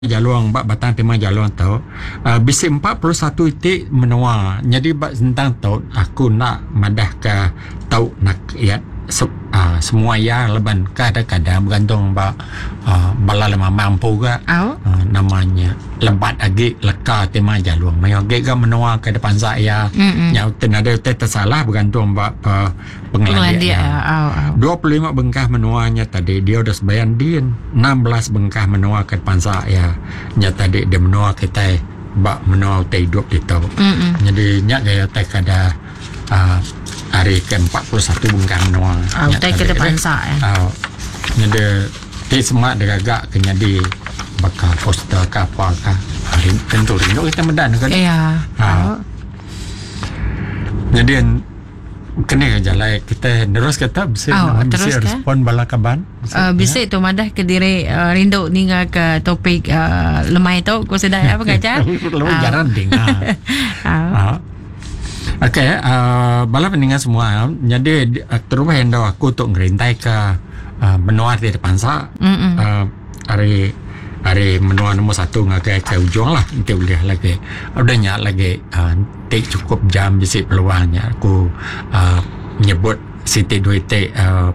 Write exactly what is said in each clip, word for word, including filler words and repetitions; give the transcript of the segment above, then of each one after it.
Jaluang bak batang tema jaluang tau uh, bisik empat puluh satu itik menua. Jadi bak tentang tau aku nak madah ke tau nak ya se, uh, semua ya leban kadang-kadang bergantung bak uh, bala lama mampu ke oh. uh, namanya lebat agi leka tema jaluang mai agi ke menua ke depan saya nya tenada te tersalah bergantung bak uh, pengelandia oh, oh. dua puluh lima bengkah menuanya tadi dia udah sebayan din enam belas bengkah menua ke depan saya nya tadi dia menua kita bak menua te hidup itu jadi nya gaya te kada uh, hari ke empat puluh satu bengkah menua oh, te ke depan saya oh, jadi te semak degagak ke jadi bakal poster ke apa ke hari tentu rindu kita medan kan iya oh. Jadi kena jalan kita terus kata bisa oh, bisa respon bala kaban uh, bisa tu madah ke diri uh, rindu ninga ke topik uh, lemai tu ko sedai apa kaca lu jarang dengar ah okey uh, bala pendengar semua jadi uh, terus hendak aku untuk ngerintai ke uh, menua di depan sa uh, hari hari menua nombor satu ngakai ke ujung lah kita boleh lagi udahnya lagi uh, take cukup jam bisi peluangnya aku uh, menyebut siti dua itik uh,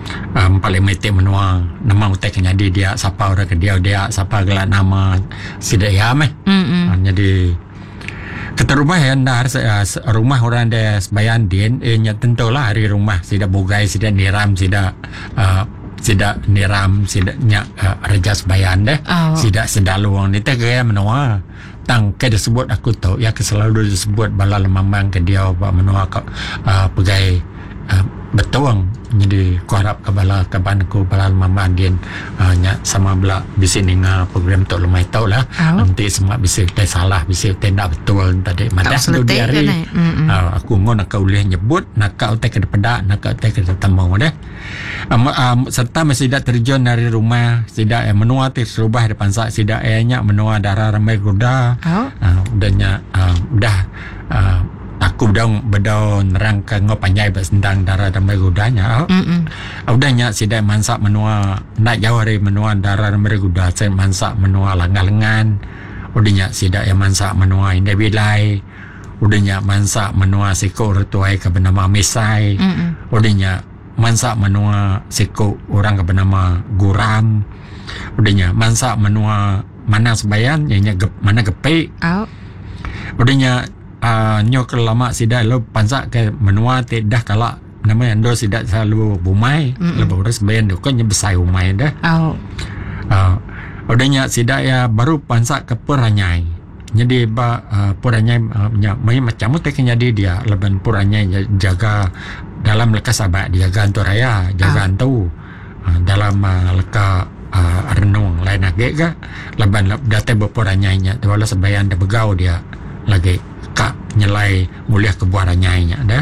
um, paling metik menua nama utek jadi dia siapa orang ke dia dia siapa gelar nama sidak ya meh uh, jadi kita rumah yang dah uh, rumah orang dia sebayan din eh, tentulah hari rumah sidak bugai sidak niram sidak uh, sidak niram sidaknya uh, rejas bayan deh oh. sidak sedaluang ni teh gaya menua tang ke disebut aku tahu ya ke selalu disebut bala lemambang ke dia ba menua ke uh, pegai uh, betuang jadi ku harap ke bala kaban ku bala lemambang dia uh, nya sama bela bisi ninga program tu lemai tahu lah oh. nanti semua bisi teh salah bisi teh tak betul tadi madah tu dia hari uh, aku ngon nak boleh nyebut nak kau teh ke depan nak kau teh ke tembang deh Um, um, serta masih tidak terjun dari rumah tidak eh, menua terubah depan saya tidak ehnya menua darah ramai kuda oh. uh, udahnya uh, udah uh, aku udah bedau nerang ke ngopanjai tentang darah ramai kudanya oh. uh, udahnya tidak mansak menua nak jauh dari menua darah ramai kuda saya mansak menua langgar-lengan udahnya tidak yang mansak menua indah bilai udahnya mansak menua siko retuai ke bernama Mesai udahnya mansa menua seko orang ke bernama Guram udahnya mansa menua mana sebayan yang gep, mana gepe oh. udahnya uh, nyok lama sida lo pansa ke menua tidak kala nama ando sida selalu bumai lebih orang sebayan tu kan besar umai dah oh. uh, udahnya sida ya baru pansa ke peranyai jadi ba uh, peranyai uh, macam tu kan jadi dia leban peranyai jaga dalam leka sahabat dia gantung raya jaga tu ah. uh, dalam uh, leka uh, renung lain lagi ke leban data berporanyainya wala sebayan dah begau dia lagi kak nyelai mulia kebuaranyainya dah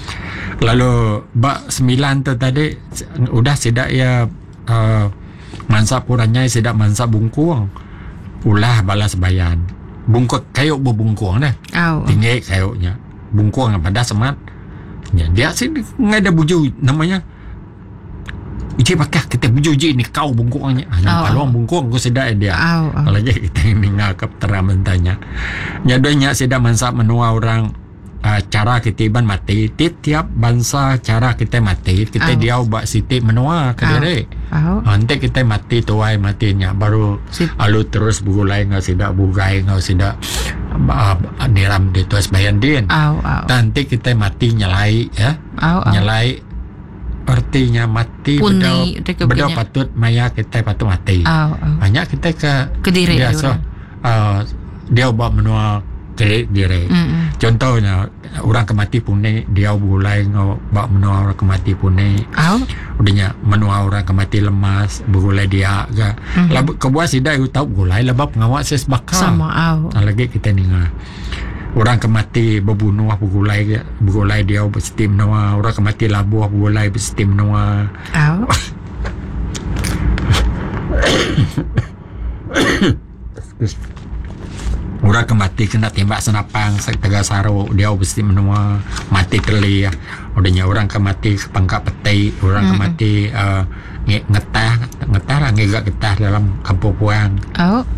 lalu bak sembilan tu tadi udah sidak ya uh, mansa puranyai sidak mansa bungkuang ulah balas sebayan bungkuk kayu berbungkuang dah oh. tinggi kayunya bungkuang pada semat ya, dia sih nggak ada buju namanya uji pakai kita buju uji ni kau bungkuangnya nampak oh. luang bungkuang aku sedar dia oh, oh. lagi kita ini ngakap teramentanya nyadanya sedang mansa menua orang uh, cara kita iban mati tiap bangsa cara kita mati kita oh. dia ubah siti menua ke diri oh. nanti kita mati tuai matinya baru Sit. Alu terus bugulai nggak sidak bugai nggak sidak uh, niram di tuas bayan din oh, oh. nanti kita mati nyelai ya oh, oh. nyelai artinya mati bedau bedau patut maya kita patut mati oh, oh. banyak kita ke kediri dia so uh, dia ubah menua ke diri mm-hmm. contohnya orang kemati pune dia bulai ngau bak menua orang kemati pune oh. udahnya menua orang kemati lemas begulai dia ke mm-hmm. labu kebuat sidak you tahu gulai lebab ngawak ses bakal sama oh. lagi kita ninga orang kemati berbunuh begulai begulai dia berstim menua orang kemati labuh begulai berstim menua oh. orang kemati kena tembak senapang tegas saro dia mesti menua mati keli ya udahnya orang kemati pangkat peti orang mm-hmm. kemati uh, ngetah ngetah ngegak getah dalam kampung puang oh.